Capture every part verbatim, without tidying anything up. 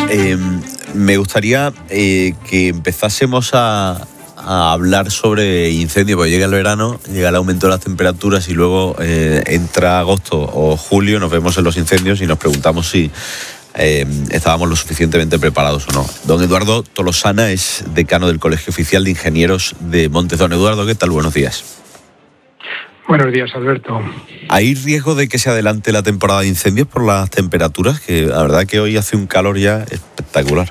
eh, me gustaría eh, que empezásemos a, a hablar sobre incendios, porque llega el verano, llega el aumento de las temperaturas y luego eh, entra agosto o julio, nos vemos en los incendios y nos preguntamos si eh, estábamos lo suficientemente preparados o no. Don Eduardo Tolosana es decano del Colegio Oficial de Ingenieros de Montes. Don Eduardo, ¿qué tal? Buenos días. Buenos días, Alberto. ¿Hay riesgo de que se adelante la temporada de incendios por las temperaturas? Que la verdad que hoy hace un calor ya espectacular.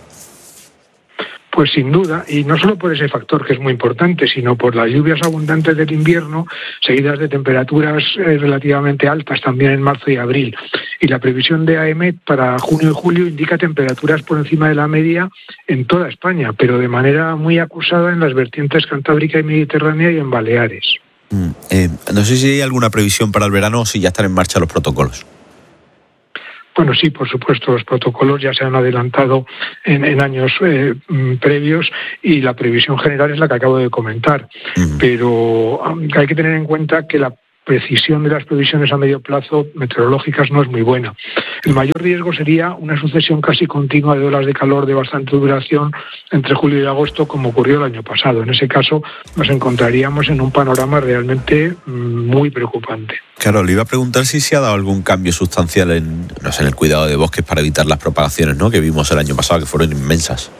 Pues sin duda, y no solo por ese factor que es muy importante, sino por las lluvias abundantes del invierno, seguidas de temperaturas eh, relativamente altas también en marzo y abril. Y la previsión de AEMET para junio y julio indica temperaturas por encima de la media en toda España, pero de manera muy acusada en las vertientes cantábrica y mediterránea y en Baleares. Mm, eh, no sé si hay alguna previsión para el verano o si ya están en marcha los protocolos. Bueno, sí, por supuesto, los protocolos ya se han adelantado en, en años eh, previos y la previsión general es la que acabo de comentar. Uh-huh. Pero hay que tener en cuenta que la precisión de las previsiones a medio plazo meteorológicas no es muy buena. El mayor riesgo sería una sucesión casi continua de olas de calor de bastante duración entre julio y agosto, como ocurrió el año pasado. En ese caso nos encontraríamos en un panorama realmente muy preocupante. Claro, le iba a preguntar si se ha dado algún cambio sustancial en, no sé, en el cuidado de bosques para evitar las propagaciones, ¿no?, que vimos el año pasado, que fueron inmensas.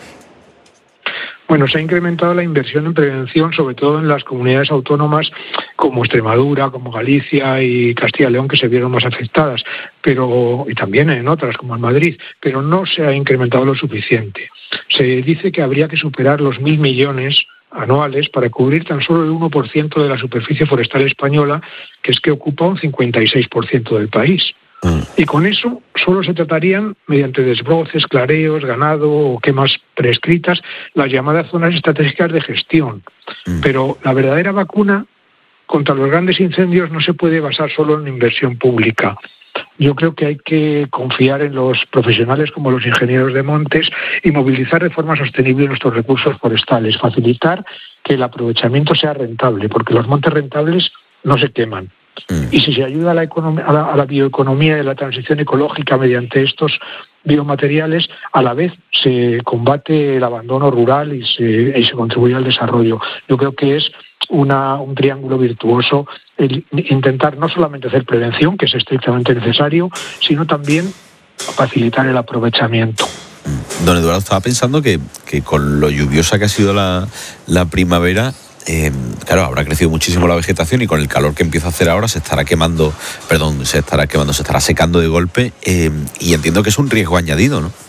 Bueno, se ha incrementado la inversión en prevención, sobre todo en las comunidades autónomas como Extremadura, como Galicia y Castilla y León, que se vieron más afectadas, pero y también en otras como en Madrid, pero no se ha incrementado lo suficiente. Se dice que habría que superar los mil millones anuales para cubrir tan solo el uno por ciento de la superficie forestal española, que es que ocupa un cincuenta y seis por ciento del país. Mm. Y con eso solo se tratarían, mediante desbroces, clareos, ganado o quemas prescritas, las llamadas zonas estratégicas de gestión. Mm. Pero la verdadera vacuna contra los grandes incendios no se puede basar solo en inversión pública. Yo creo que hay que confiar en los profesionales como los ingenieros de montes y movilizar de forma sostenible nuestros recursos forestales, facilitar que el aprovechamiento sea rentable, porque los montes rentables no se queman. Mm. Y si se ayuda a la, economía, a, la, a la bioeconomía y a la transición ecológica mediante estos biomateriales, a la vez se combate el abandono rural y se, y se contribuye al desarrollo. Yo creo que es una, un triángulo virtuoso el intentar no solamente hacer prevención, que es estrictamente necesario, sino también facilitar el aprovechamiento. Don Eduardo, estaba pensando que, que con lo lluviosa que ha sido la, la primavera, Eh, claro, habrá crecido muchísimo la vegetación y con el calor que empieza a hacer ahora se estará quemando, perdón, se estará quemando, se estará secando de golpe eh, y entiendo que es un riesgo añadido, ¿no?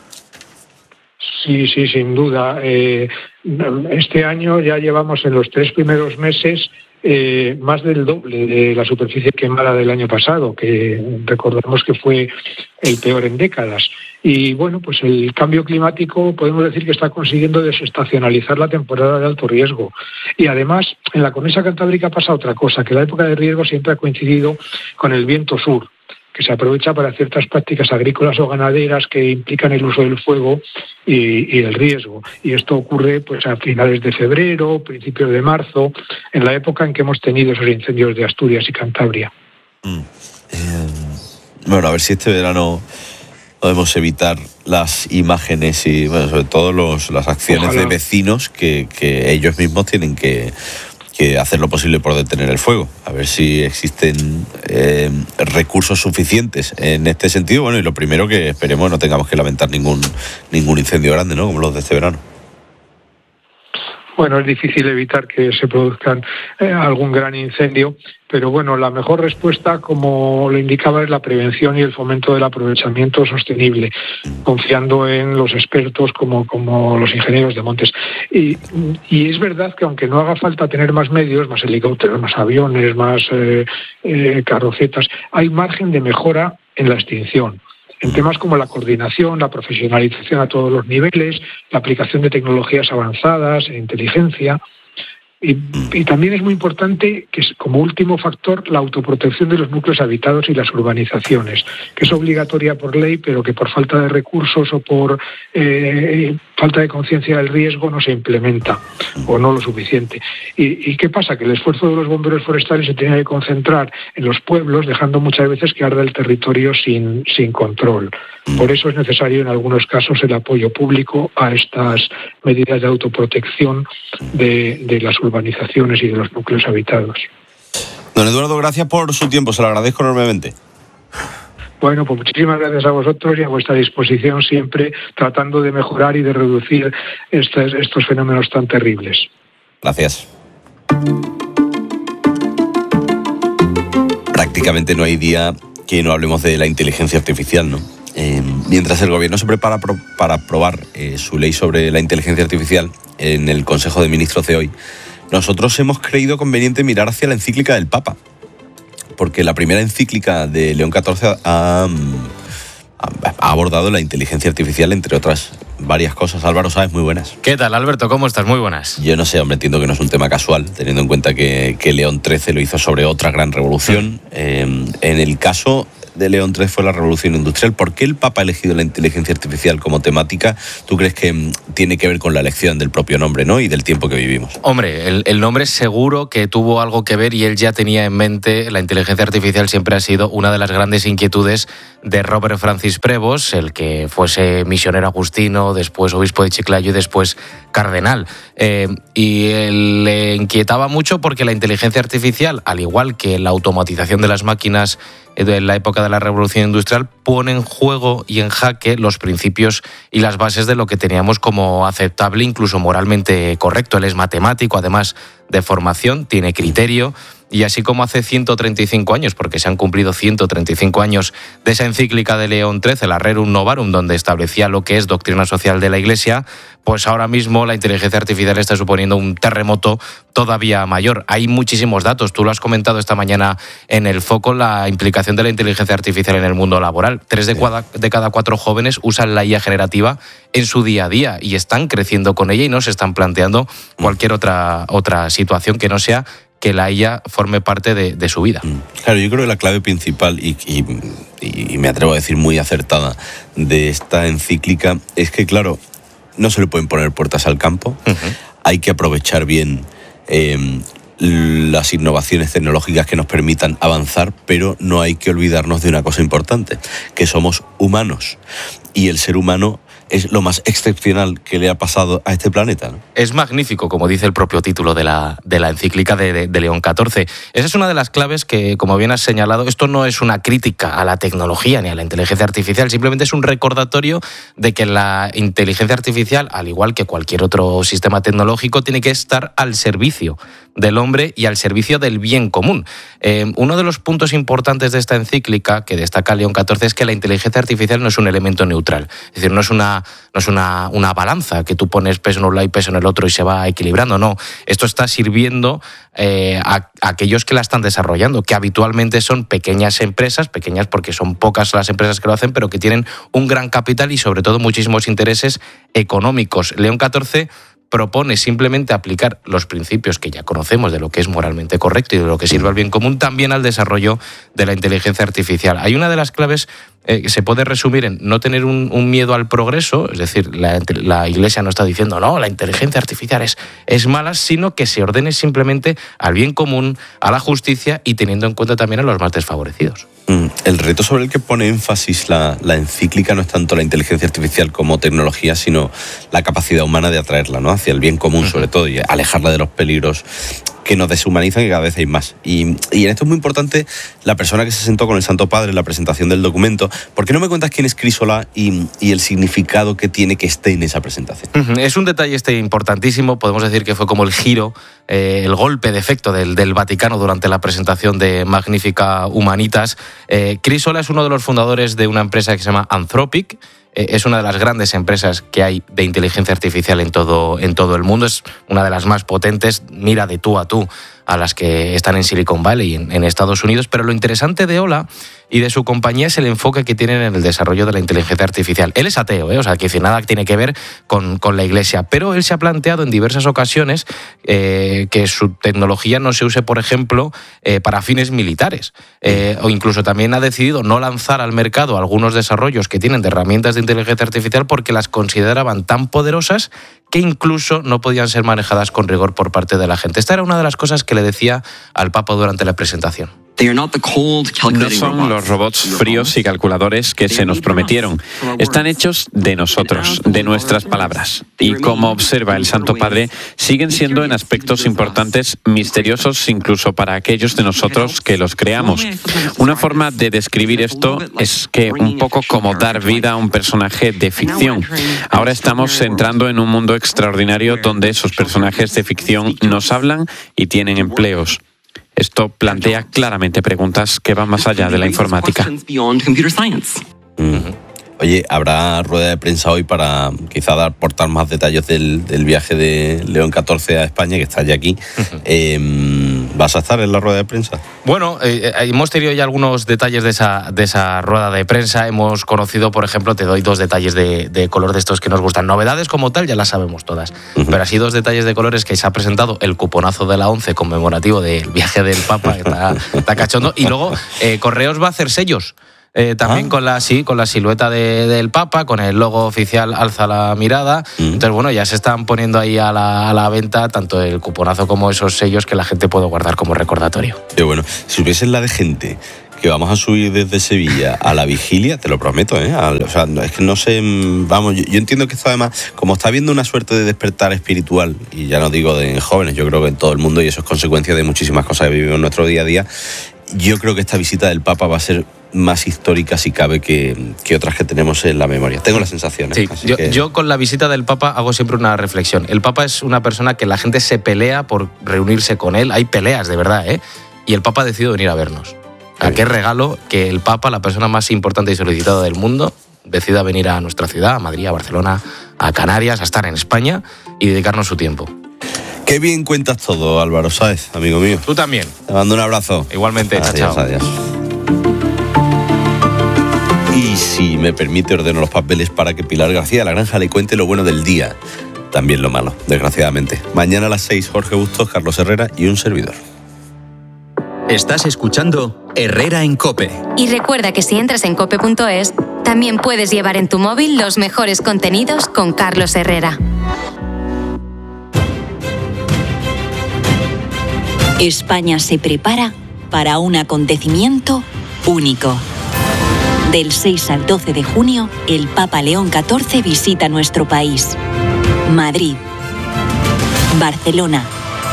Sí, sí, sin duda. Eh, este año ya llevamos en los tres primeros meses eh, más del doble de la superficie quemada del año pasado, que recordamos que fue el peor en décadas. Y bueno, pues el cambio climático podemos decir que está consiguiendo desestacionalizar la temporada de alto riesgo. Y además, en la cornisa cantábrica pasa otra cosa, que la época de riesgo siempre ha coincidido con el viento sur, que se aprovecha para ciertas prácticas agrícolas o ganaderas que implican el uso del fuego y, y el riesgo. Y esto ocurre pues a finales de febrero, principios de marzo, en la época en que hemos tenido esos incendios de Asturias y Cantabria. Mm. Eh, bueno, a ver si este verano podemos evitar las imágenes y, bueno, sobre todo los, las acciones Ojalá. de vecinos que, que ellos mismos tienen que, que hacer lo posible por detener el fuego. A ver si existen eh, recursos suficientes en este sentido. Bueno, y lo primero que esperemos no tengamos que lamentar ningún, ningún incendio grande, ¿no?, como los de este verano. Bueno, es difícil evitar que se produzcan eh, algún gran incendio, pero bueno, la mejor respuesta, como lo indicaba, es la prevención y el fomento del aprovechamiento sostenible, confiando en los expertos como, como los ingenieros de montes. Y, y es verdad que aunque no haga falta tener más medios, más helicópteros, más aviones, más eh, eh, carrocetas, hay margen de mejora en la extinción. En temas como la coordinación, la profesionalización a todos los niveles, la aplicación de tecnologías avanzadas, inteligencia. Y, y también es muy importante que, como último factor, la autoprotección de los núcleos habitados y las urbanizaciones, que es obligatoria por ley, pero que por falta de recursos o por eh, falta de conciencia del riesgo no se implementa, o no lo suficiente. ¿Y, y qué pasa? Que el esfuerzo de los bomberos forestales se tiene que concentrar en los pueblos, dejando muchas veces que arda el territorio sin, sin control. Por eso es necesario en algunos casos el apoyo público a estas medidas de autoprotección de, de las urbanizaciones y de los núcleos habitados. Don Eduardo, gracias por su tiempo, se lo agradezco enormemente. Bueno, pues muchísimas gracias a vosotros y a vuestra disposición siempre, tratando de mejorar y de reducir estos, estos fenómenos tan terribles. Gracias. Prácticamente no hay día que no hablemos de la inteligencia artificial, ¿no? Eh, mientras el gobierno se prepara pro, para aprobar eh, su ley sobre la inteligencia artificial en el Consejo de Ministros de hoy, nosotros hemos creído conveniente mirar hacia la encíclica del Papa, porque la primera encíclica de León catorce ha, ha abordado la inteligencia artificial, entre otras varias cosas. Álvaro Sáez, muy buenas. ¿Qué tal, Alberto? ¿Cómo estás? Muy buenas. Yo no sé, hombre, entiendo que no es un tema casual, teniendo en cuenta que, que León trece lo hizo sobre otra gran revolución. Eh, en el caso de León trece fue la revolución industrial. ¿Por qué el Papa ha elegido la inteligencia artificial como temática? ¿Tú crees que tiene que ver con la elección del propio nombre, ¿no? Y del tiempo que vivimos? Hombre, el, el nombre seguro que tuvo algo que ver, y él ya tenía en mente. La inteligencia artificial siempre ha sido una de las grandes inquietudes de Robert Francis Prevost, el que fuese misionero agustino, después obispo de Chiclayo y después cardenal. Eh, y él le inquietaba mucho porque la inteligencia artificial, al igual que la automatización de las máquinas en la época de la revolución industrial, pone en juego y en jaque los principios y las bases de lo que teníamos como aceptable, incluso moralmente correcto. Él es matemático, además de formación, tiene criterio. Y así como hace ciento treinta y cinco años, porque se han cumplido ciento treinta y cinco años de esa encíclica de León trece, la Rerum Novarum, donde establecía lo que es doctrina social de la Iglesia, pues ahora mismo la inteligencia artificial está suponiendo un terremoto todavía mayor. Hay muchísimos datos, tú lo has comentado esta mañana en El Foco, la implicación de la inteligencia artificial en el mundo laboral. Tres de cada, de cada cuatro jóvenes usan la I A generativa en su día a día y están creciendo con ella y no se están planteando cualquier otra, otra situación que no sea que la I A forme parte de, de su vida. Claro, yo creo que la clave principal, y, y, y me atrevo a decir muy acertada, de esta encíclica es que, claro, no se le pueden poner puertas al campo, uh-huh. Hay que aprovechar bien eh, las innovaciones tecnológicas que nos permitan avanzar, pero no hay que olvidarnos de una cosa importante, que somos humanos, y el ser humano es lo más excepcional que le ha pasado a este planeta, ¿no? Es magnífico, como dice el propio título de la, de la encíclica de, de, de León catorce. Esa es una de las claves que, como bien has señalado, esto no es una crítica a la tecnología ni a la inteligencia artificial, simplemente es un recordatorio de que la inteligencia artificial, al igual que cualquier otro sistema tecnológico, tiene que estar al servicio del hombre y al servicio del bien común. Eh, uno de los puntos importantes de esta encíclica que destaca León catorce es que la inteligencia artificial no es un elemento neutral, es decir, no es una No es una, una balanza que tú pones peso en un lado y peso en el otro y se va equilibrando, no. Esto está sirviendo eh, a, a aquellos que la están desarrollando, que habitualmente son pequeñas empresas, pequeñas porque son pocas las empresas que lo hacen, pero que tienen un gran capital y sobre todo muchísimos intereses económicos. León catorce propone simplemente aplicar los principios que ya conocemos de lo que es moralmente correcto y de lo que sirve al bien común también al desarrollo de la inteligencia artificial. Hay una de las claves eh, que se puede resumir en no tener un, un miedo al progreso, es decir, la, la Iglesia no está diciendo no, la inteligencia artificial es, es mala, sino que se ordene simplemente al bien común, a la justicia y teniendo en cuenta también a los más desfavorecidos. El reto sobre el que pone énfasis la, la encíclica no es tanto la inteligencia artificial como tecnología, sino la capacidad humana de atraerla, ¿no?, hacia el bien común, uh-huh. sobre todo, y alejarla de los peligros que nos deshumanizan, que cada vez hay más. Y, y en esto es muy importante la persona que se sentó con el Santo Padre en la presentación del documento. ¿Por qué no me cuentas quién es Crisólà y, y el significado que tiene que esté en esa presentación? Uh-huh. Es un detalle este importantísimo, podemos decir que fue como el giro, eh, el golpe de efecto del, del Vaticano durante la presentación de Magnificat Humanitas. Eh, Crisólà es uno de los fundadores de una empresa que se llama Anthropic. Es una de las grandes empresas que hay de inteligencia artificial en todo, en todo el mundo. Es una de las más potentes. Mira de tú a tú a las que están en Silicon Valley, en, en Estados Unidos. Pero lo interesante de Ola y de su compañía es el enfoque que tienen en el desarrollo de la inteligencia artificial. Él es ateo, ¿eh? O sea, que decir, nada tiene que ver con, con la Iglesia, pero él se ha planteado en diversas ocasiones eh, que su tecnología no se use, por ejemplo, eh, para fines militares, eh, o incluso también ha decidido no lanzar al mercado algunos desarrollos que tienen de herramientas de inteligencia artificial porque las consideraban tan poderosas que incluso no podían ser manejadas con rigor por parte de la gente. Esta era una de las cosas que le decía al Papa durante la presentación. No son los robots fríos y calculadores que se nos prometieron. Están hechos de nosotros, de nuestras palabras. Y como observa el Santo Padre, siguen siendo en aspectos importantes misteriosos incluso para aquellos de nosotros que los creamos. Una forma de describir esto es que un poco como dar vida a un personaje de ficción. Ahora estamos entrando en un mundo extraordinario donde esos personajes de ficción nos hablan y tienen empleos. Esto plantea claramente preguntas que van más allá de la informática. Mm. Oye, ¿habrá rueda de prensa hoy para quizá dar, aportar más detalles del, del viaje de León catorce a España, que está ya aquí? Uh-huh. eh, ¿Vas a estar en la rueda de prensa? Bueno, eh, hemos tenido ya algunos detalles de esa, de esa rueda de prensa. Hemos conocido, por ejemplo, te doy dos detalles de, de color de estos que nos gustan. Novedades como tal ya las sabemos todas, uh-huh. pero así dos detalles de colores que se ha presentado el cuponazo de la ONCE conmemorativo del viaje del Papa, que está, está cachondo, y luego eh, Correos va a hacer sellos. Eh, también ah. con la sí, con la silueta de, del Papa, con el logo oficial Alza la Mirada. Mm. Entonces, bueno, ya se están poniendo ahí a la, a la venta tanto el cuponazo como esos sellos que la gente puede guardar como recordatorio. Qué bueno. Si hubiesen la de gente que vamos a subir desde Sevilla a la vigilia, te lo prometo, ¿eh? O sea, es que no sé, vamos, yo, yo entiendo que esto además, como está habiendo una suerte de despertar espiritual, y ya no digo de jóvenes, yo creo que en todo el mundo, y eso es consecuencia de muchísimas cosas que vivimos en nuestro día a día, yo creo que esta visita del Papa va a ser más histórica, si cabe, que, que otras que tenemos en la memoria. Tengo la sensación. ¿eh? Sí, yo, que... yo con la visita del Papa hago siempre una reflexión. El Papa es una persona que la gente se pelea por reunirse con él. Hay peleas, de verdad, ¿eh? Y el Papa ha decidido venir a vernos. ¿A qué regalo que el Papa, la persona más importante y solicitada del mundo, decida venir a nuestra ciudad, a Madrid, a Barcelona, a Canarias, a estar en España y dedicarnos su tiempo? Qué bien cuentas todo, Álvaro Sáez, amigo mío. Tú también. Te mando un abrazo. Igualmente. Adiós, chao, chao. Adiós. Y si me permite, ordeno los papeles para que Pilar García de la Granja le cuente lo bueno del día. También lo malo, desgraciadamente. Mañana a las seis, Jorge Bustos, Carlos Herrera y un servidor. Estás escuchando Herrera en COPE. Y recuerda que si entras en cope punto es, también puedes llevar en tu móvil los mejores contenidos con Carlos Herrera. España se prepara para un acontecimiento único. Del seis al doce de junio, el Papa León catorce visita nuestro país. Madrid, Barcelona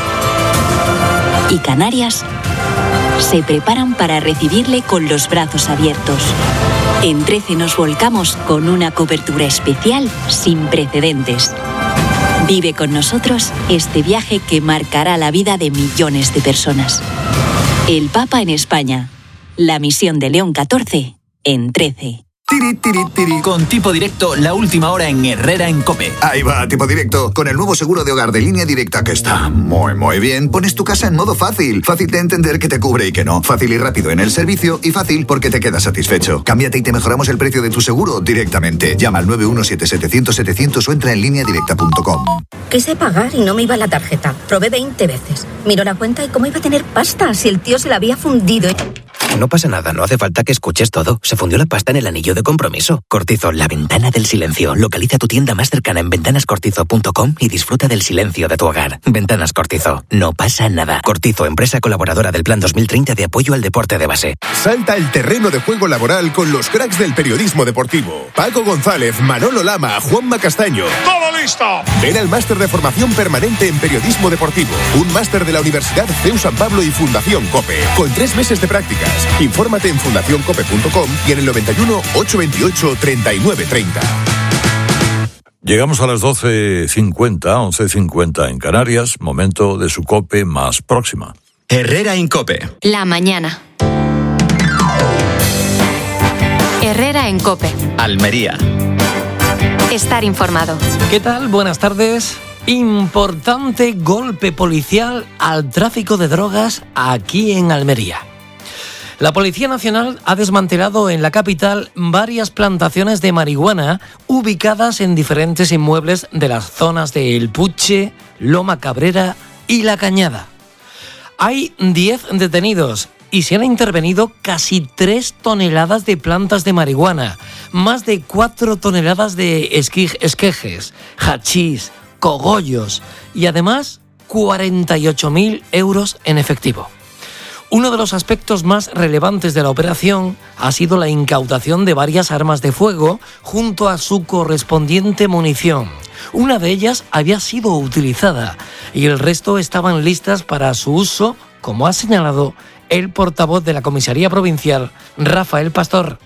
y Canarias se preparan para recibirle con los brazos abiertos. En trece nos volcamos con una cobertura especial sin precedentes. Vive con nosotros este viaje que marcará la vida de millones de personas. El Papa en España. La misión de León catorce en trece. Tiri, tiri, tiri. Con Tipo Directo, la última hora en Herrera en COPE. Ahí va, Tipo Directo. Con el nuevo seguro de hogar de Línea Directa, que está muy, muy bien, pones tu casa en modo fácil. Fácil de entender que te cubre y que no. Fácil y rápido en el servicio y fácil porque te quedas satisfecho. Cámbiate y te mejoramos el precio de tu seguro directamente. Llama al nueve uno siete setecientos setecientos o entra en línea directa punto com. Quise pagar y no me iba la tarjeta. Probé veinte veces. Miró la cuenta y cómo iba a tener pasta si el tío se la había fundido. No pasa nada, no hace falta que escuches todo. Se fundió la pasta en el anillo de compromiso. Cortizo, la ventana del silencio. Localiza tu tienda más cercana en ventanas cortizo punto com y disfruta del silencio de tu hogar. Ventanas Cortizo. No pasa nada. Cortizo, empresa colaboradora del Plan dos mil treinta de apoyo al deporte de base. Salta al terreno de juego laboral con los cracks del periodismo deportivo. Paco González, Manolo Lama, Juanma Castaño. ¡Todo listo! Ven al máster de formación permanente en periodismo deportivo. Un máster de la Universidad C E U San Pablo y Fundación COPE. Con tres meses de prácticas. Infórmate en fundación cope punto com y en el noventa y uno, ochocientos veintiocho, treinta y nueve treinta. Llegamos a las doce cincuenta, once cincuenta en Canarias, momento de su COPE más próxima. Herrera en COPE. La mañana. Herrera en COPE. Almería. Estar informado. ¿Qué tal? Buenas tardes. Importante golpe policial al tráfico de drogas aquí en Almería. La Policía Nacional ha desmantelado en la capital varias plantaciones de marihuana ubicadas en diferentes inmuebles de las zonas de El Puche, Loma Cabrera y La Cañada. Hay diez detenidos y se han intervenido casi tres toneladas de plantas de marihuana, más de cuatro toneladas de esquij- esquejes, hachís, cogollos y además cuarenta y ocho mil euros en efectivo. Uno de los aspectos más relevantes de la operación ha sido la incautación de varias armas de fuego junto a su correspondiente munición. Una de ellas había sido utilizada y el resto estaban listas para su uso, como ha señalado el portavoz de la Comisaría Provincial, Rafael Pastor.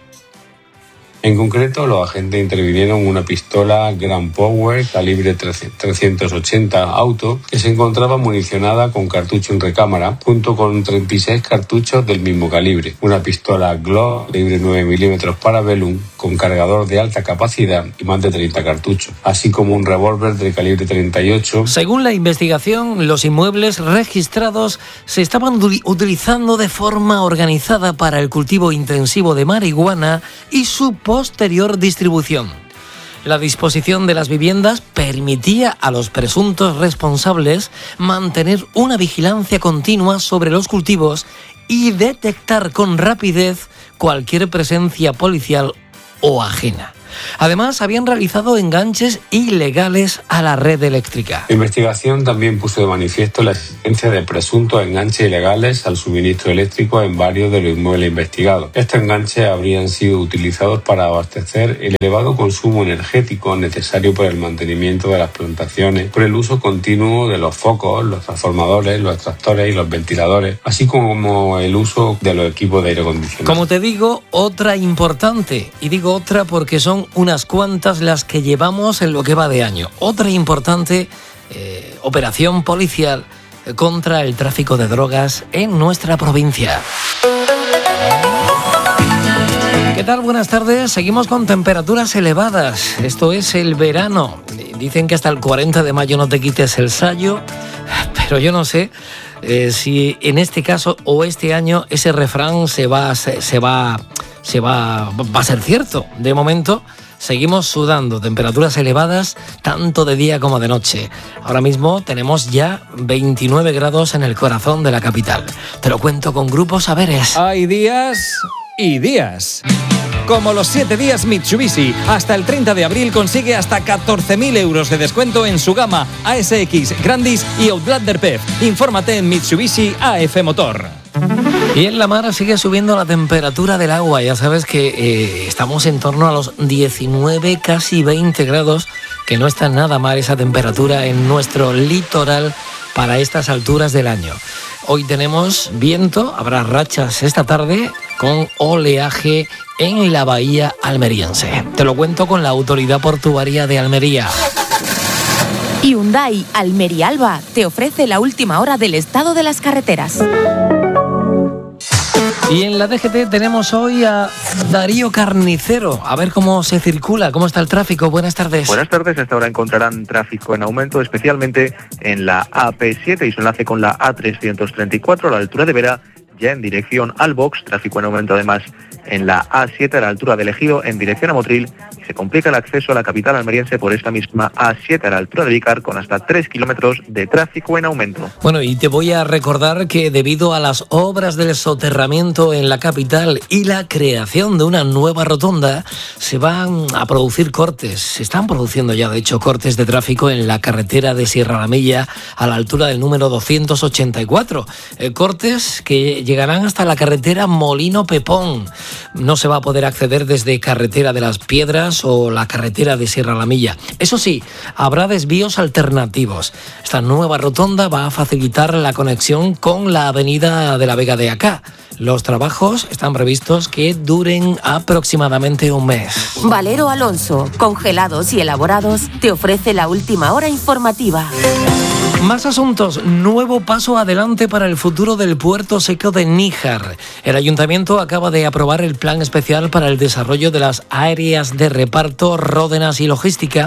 En concreto, los agentes intervinieron una pistola Grand Power calibre trescientos ochenta auto que se encontraba municionada con cartucho en recámara junto con treinta y seis cartuchos del mismo calibre, una pistola Glock calibre nueve milímetros Parabellum con cargador de alta capacidad y más de treinta cartuchos, así como un revólver de calibre treinta y ocho. Según la investigación, los inmuebles registrados se estaban utilizando de forma organizada para el cultivo intensivo de marihuana y su posterior distribución. La disposición de las viviendas permitía a los presuntos responsables mantener una vigilancia continua sobre los cultivos y detectar con rapidez cualquier presencia policial o ajena. Además, habían realizado enganches ilegales a la red eléctrica. La investigación también puso de manifiesto la existencia de presuntos enganches ilegales al suministro eléctrico en varios de los inmuebles investigados. Estos enganches habrían sido utilizados para abastecer el elevado consumo energético necesario por el mantenimiento de las plantaciones, por el uso continuo de los focos, los transformadores, los extractores y los ventiladores, así como el uso de los equipos de aire acondicionado. Como te digo, otra importante, y digo otra porque son unas cuantas las que llevamos en lo que va de año. Otra importante eh, operación policial contra el tráfico de drogas en nuestra provincia. ¿Qué tal? Buenas tardes. Seguimos con temperaturas elevadas. Esto es el verano. Dicen que hasta el cuarenta de mayo no te quites el sayo, pero yo no sé eh, si en este caso o este año ese refrán se va, se, se va, se va, va a ser cierto. De momento seguimos sudando, temperaturas elevadas tanto de día como de noche. Ahora mismo tenemos ya veintinueve grados en el corazón de la capital. Te lo cuento con Grupo Saberes. Hay días y días. Como los siete días Mitsubishi, hasta el treinta de abril consigue hasta catorce mil euros de descuento en su gama A S X, Grandis y Outlander P E V. Infórmate en Mitsubishi A F Motor. Y en la mar sigue subiendo la temperatura del agua. Ya sabes que eh, estamos en torno a los diecinueve, casi veinte grados, que no está nada mal esa temperatura en nuestro litoral para estas alturas del año. Hoy tenemos viento, habrá rachas esta tarde con oleaje en la bahía almeriense. Te lo cuento con la Autoridad Portuaria de Almería. Hyundai Almería Alba te ofrece la última hora del estado de las carreteras. Y en la D G T tenemos hoy a Darío Carnicero. A ver cómo se circula, cómo está el tráfico. Buenas tardes. Buenas tardes. Hasta ahora encontrarán tráfico en aumento, especialmente en la A P siete y su enlace con la A trescientos treinta y cuatro a la altura de Vera, ya en dirección al Box. Tráfico en aumento además en la A siete a la altura del Ejido en dirección a Motril. Y se complica el acceso a la capital almeriense por esta misma A siete a la altura de Vícar, con hasta tres kilómetros de tráfico en aumento. Bueno, y te voy a recordar que debido a las obras del soterramiento en la capital y la creación de una nueva rotonda, se van a producir cortes. Se están produciendo ya, de hecho, cortes de tráfico en la carretera de Sierra La Milla a la altura del número doscientos ochenta y cuatro. Eh, cortes que llegarán hasta la carretera Molino Pepón. No se va a poder acceder desde Carretera de las Piedras o la carretera de Sierra La Milla. Eso sí, habrá desvíos alternativos. Esta nueva rotonda va a facilitar la conexión con la avenida de la Vega de Acá. Los trabajos están previstos que duren aproximadamente un mes. Valero Alonso, congelados y elaborados, te ofrece la última hora informativa. Más asuntos. Nuevo paso adelante para el futuro del puerto seco de Níjar. El ayuntamiento acaba de aprobar el plan especial para el desarrollo de las áreas de reparto, ródenas y logística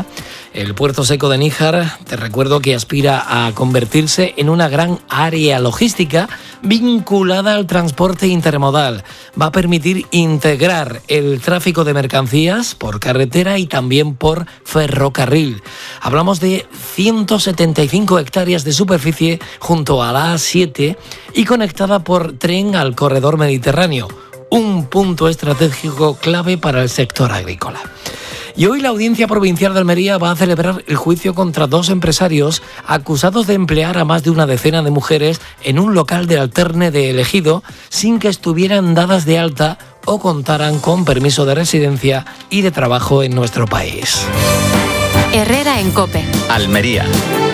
El puerto seco de Níjar, te recuerdo que aspira a convertirse en una gran área logística vinculada al transporte intermodal. Va a permitir integrar el tráfico de mercancías por carretera y también por ferrocarril. Hablamos de ciento setenta y cinco hectáreas de superficie junto a la A siete y conectada por tren al corredor mediterráneo. Un punto estratégico clave para el sector agrícola. Y hoy la Audiencia Provincial de Almería va a celebrar el juicio contra dos empresarios acusados de emplear a más de una decena de mujeres en un local de Alterne de El Ejido sin que estuvieran dadas de alta o contaran con permiso de residencia y de trabajo en nuestro país. Herrera en COPE. Almería.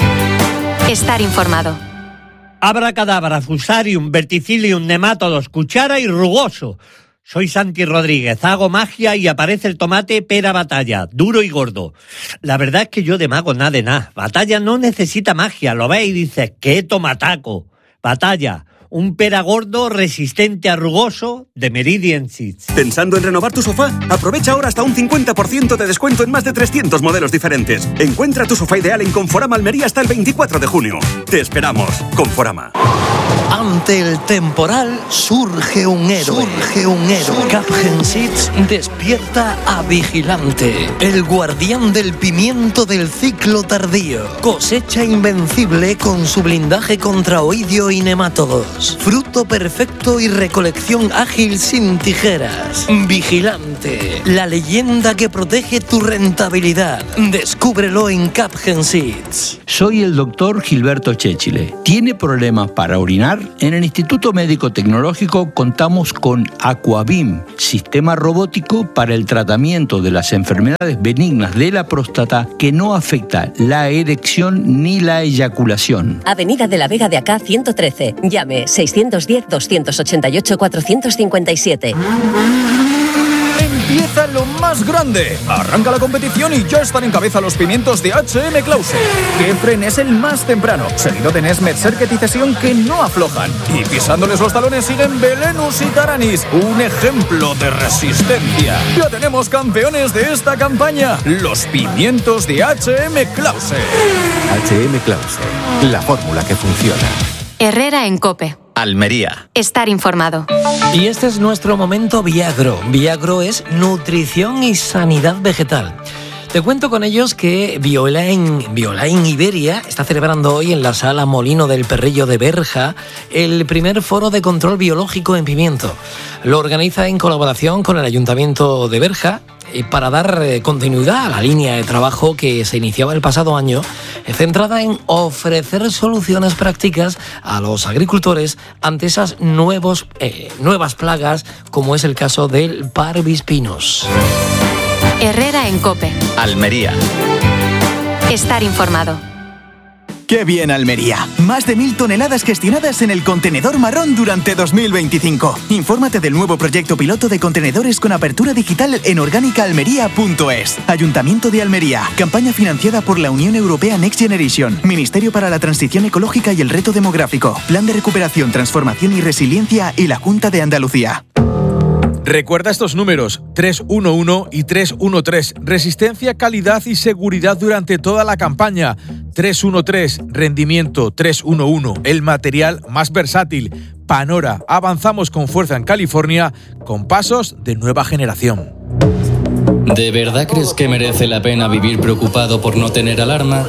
Estar informado. Abracadabra, fusarium, verticillium, nematodos, cuchara y rugoso. Soy Santi Rodríguez, hago magia y aparece el tomate pera batalla, duro y gordo. La verdad es que yo de mago nada de nada. Batalla no necesita magia, lo ves y dices, ¡qué tomataco! Batalla, un pera gordo resistente a rugoso de Meridian Seeds. ¿Pensando en renovar tu sofá? Aprovecha ahora hasta un cincuenta por ciento de descuento en más de trescientos modelos diferentes. Encuentra tu sofá ideal en Conforama Almería hasta el veinticuatro de junio. Te esperamos, Conforama. Ante el temporal surge un héroe. Surge un héroe. Capgen Seeds despierta a Vigilante, el guardián del pimiento del ciclo tardío. Cosecha invencible con su blindaje contra oidio y nemátodos. Fruto perfecto y recolección ágil sin tijeras. Vigilante, la leyenda que protege tu rentabilidad. Descúbrelo en Capgen Seeds. Soy el doctor Gilberto Chéchile. ¿Tiene problemas para orinar? En el Instituto Médico Tecnológico contamos con Aquabim, sistema robótico para el tratamiento de las enfermedades benignas de la próstata que no afecta la erección ni la eyaculación. Avenida de la Vega de Acá ciento trece. Llame seiscientos diez, doscientos ochenta y ocho, cuatrocientos cincuenta y siete. Empieza lo más grande. Arranca la competición y ya están en cabeza los pimientos de H M Clause. Gefren es el más temprano, seguido de Nesmet, Serket y Cesión que no aflojan. Y pisándoles los talones siguen Belenus y Taranis, un ejemplo de resistencia. Ya tenemos campeones de esta campaña, los pimientos de H M Clause. H M Clause, la fórmula que funciona. Herrera en COPE. Almería. Estar informado. Y este es nuestro momento Viagro. Viagro es nutrición y sanidad vegetal. Te cuento con ellos que Biolain, Biolain Iberia está celebrando hoy en la Sala Molino del Perrillo de Berja el primer foro de control biológico en pimiento. Lo organiza en colaboración con el Ayuntamiento de Berja para dar continuidad a la línea de trabajo que se iniciaba el pasado año, centrada en ofrecer soluciones prácticas a los agricultores ante esas nuevos, eh, nuevas plagas, como es el caso del Parvis Pinus. Herrera en COPE. Almería. Estar informado. ¡Qué bien, Almería! Más de mil toneladas gestionadas en el contenedor marrón durante dos mil veinticinco. Infórmate del nuevo proyecto piloto de contenedores con apertura digital en orgánica almería punto es. Ayuntamiento de Almería. Campaña financiada por la Unión Europea Next Generation. Ministerio para la Transición Ecológica y el Reto Demográfico. Plan de Recuperación, Transformación y Resiliencia y la Junta de Andalucía. Recuerda estos números, tres uno uno y tres uno tres. Resistencia, calidad y seguridad durante toda la campaña. tres uno tres, rendimiento. tres uno uno, el material más versátil. Panora, avanzamos con fuerza en California con pasos de nueva generación. ¿De verdad crees que merece la pena vivir preocupado por no tener alarma?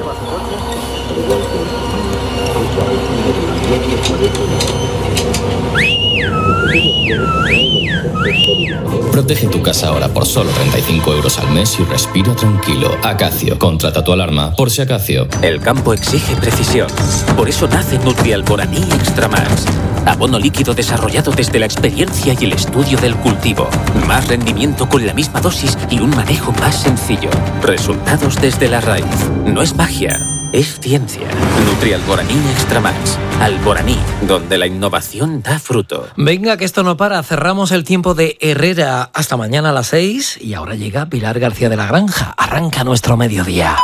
Protege tu casa ahora por solo treinta y cinco euros al mes y respira tranquilo. Acacio, contrata tu alarma por si Acacio. El campo exige precisión. Por eso nace Nutrialboraní Extra Max. Abono líquido desarrollado desde la experiencia y el estudio del cultivo. Más rendimiento con la misma dosis y un manejo más sencillo. Resultados desde la raíz. No es magia, es ciencia. Nutrialboraní Extra Max. Alboraní, donde la innovación da fruto. Venga, que esto no para. Cerramos el tiempo de Herrera hasta mañana a las seis y ahora llega Pilar García de la Granja. Arranca nuestro mediodía.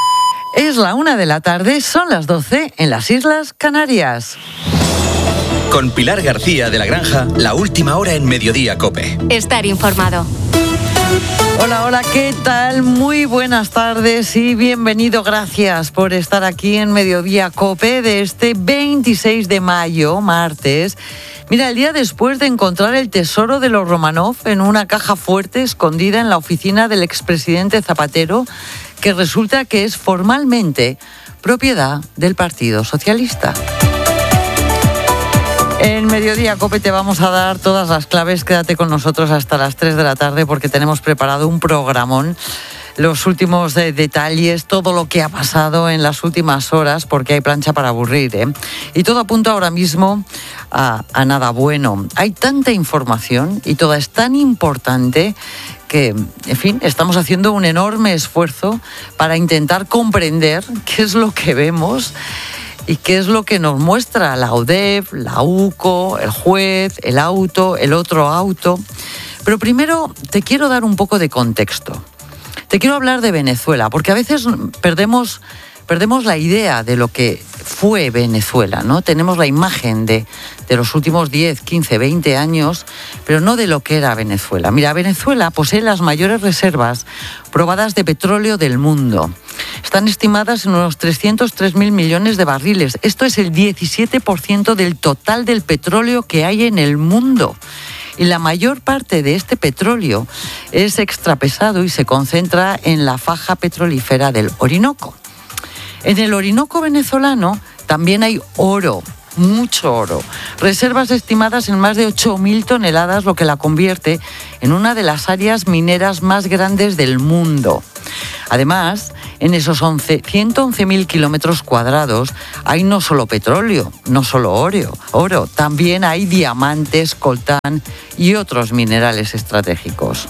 Es la una de la tarde, son las doce en las Islas Canarias. Con Pilar García de la Granja, la última hora en Mediodía COPE. Estar informado. Hola, hola, ¿qué tal? Muy buenas tardes y bienvenido. Gracias por estar aquí en Mediodía COPE de este veintiséis de mayo, martes. Mira, el día después de encontrar el tesoro de los Romanov en una caja fuerte escondida en la oficina del expresidente Zapatero, que resulta que es formalmente propiedad del Partido Socialista. En Mediodía COPE te vamos a dar todas las claves. Quédate con nosotros hasta las tres de la tarde porque tenemos preparado un programón. Los últimos de detalles, todo lo que ha pasado en las últimas horas, porque hay plancha para aburrir, ¿eh? Y todo apunta ahora mismo a, a nada bueno. Hay tanta información y toda es tan importante que, en fin, estamos haciendo un enorme esfuerzo para intentar comprender qué es lo que vemos y qué es lo que nos muestra la UDEF, la UCO, el juez, el auto, el otro auto. Pero primero te quiero dar un poco de contexto. Te quiero hablar de Venezuela, porque a veces perdemos, perdemos la idea de lo que fue Venezuela, ¿no? Tenemos la imagen de, de los últimos diez, quince, veinte años, pero no de lo que era Venezuela. Mira, Venezuela posee las mayores reservas probadas de petróleo del mundo. Están estimadas en unos trescientos tres mil millones de barriles. Esto es el diecisiete por ciento del total del petróleo que hay en el mundo. Y la mayor parte de este petróleo es extrapesado y se concentra en la faja petrolífera del Orinoco. En el Orinoco venezolano también hay oro, mucho oro. Reservas estimadas en más de ocho mil toneladas, lo que la convierte en una de las áreas mineras más grandes del mundo. Además, en esos ciento once mil kilómetros cuadrados hay no solo petróleo, no solo oro, oro, también hay diamantes, coltán y otros minerales estratégicos.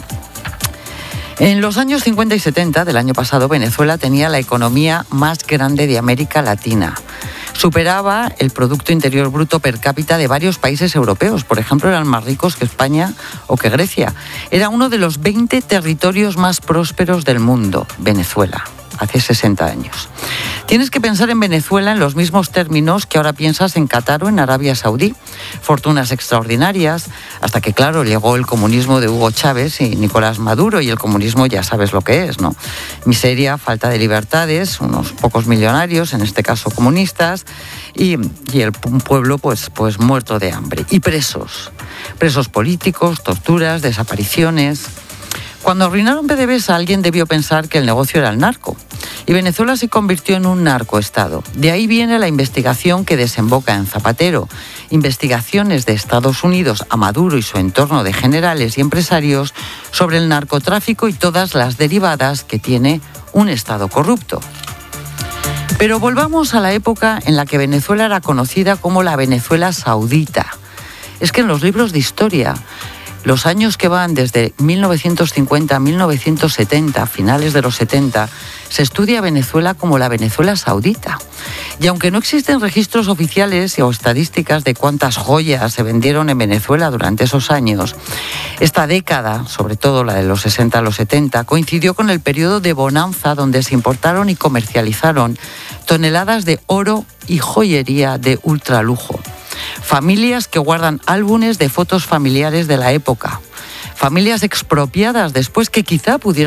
En los años cincuenta y setenta del año pasado, Venezuela tenía la economía más grande de América Latina. Superaba el Producto Interior Bruto per cápita de varios países europeos. Por ejemplo, eran más ricos que España o que Grecia. Era uno de los veinte territorios más prósperos del mundo, Venezuela, hace sesenta años. Tienes que pensar en Venezuela en los mismos términos que ahora piensas en Qatar o en Arabia Saudí. Fortunas extraordinarias, hasta que, claro, llegó el comunismo de Hugo Chávez y Nicolás Maduro, y el comunismo ya sabes lo que es, ¿no? Miseria, falta de libertades, unos pocos millonarios, en este caso comunistas, y, y el pueblo pues, pues muerto de hambre. Y presos, presos políticos, torturas, desapariciones. Cuando arruinaron PDVSA, alguien debió pensar que el negocio era el narco. Y Venezuela se convirtió en un narcoestado. De ahí viene la investigación que desemboca en Zapatero. Investigaciones de Estados Unidos a Maduro y su entorno de generales y empresarios sobre el narcotráfico y todas las derivadas que tiene un Estado corrupto. Pero volvamos a la época en la que Venezuela era conocida como la Venezuela saudita. Es que en los libros de historia, los años que van desde mil novecientos cincuenta a mil novecientos setenta, finales de los setenta, se estudia a Venezuela como la Venezuela saudita. Y aunque no existen registros oficiales o estadísticas de cuántas joyas se vendieron en Venezuela durante esos años, esta década, sobre todo la de los sesenta a los setenta, coincidió con el periodo de bonanza donde se importaron y comercializaron toneladas de oro y joyería de ultralujo. Familias que guardan álbumes de fotos familiares de la época. Familias expropiadas después que quizá pudieran